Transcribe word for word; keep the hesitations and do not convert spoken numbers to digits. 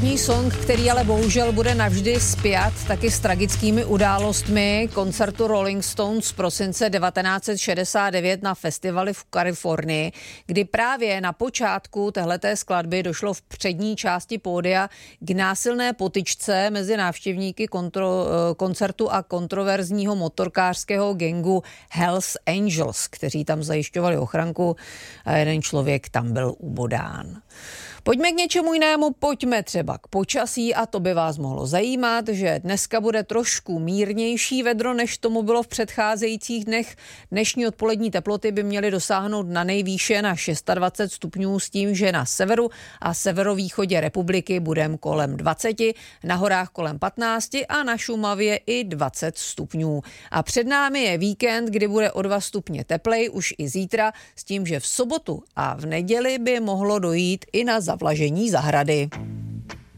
Národní song, který ale bohužel bude navždy spjat taky s tragickými událostmi koncertu Rolling Stones z prosince devatenáct set šedesát devět na festivali v Kalifornii, kdy právě na počátku téhleté skladby došlo v přední části pódia k násilné potyčce mezi návštěvníky kontro, koncertu a kontroverzního motorkářského gangu Hells Angels, kteří tam zajišťovali ochranku a jeden člověk tam byl ubodán. Pojďme k něčemu jinému, pojďme třeba k počasí a to by vás mohlo zajímat, že dneska bude trošku mírnější vedro, než tomu bylo v předcházejících dnech. Dnešní odpolední teploty by měly dosáhnout na nejvýše na dvacet šest stupňů s tím, že na severu a severovýchodě republiky budeme kolem dvacet, na horách kolem patnáct a na Šumavě i dvacet stupňů. A před námi je víkend, kdy bude o dva stupně teplej už i zítra, s tím, že v sobotu a v neděli by mohlo dojít i na zavlažení zahrady.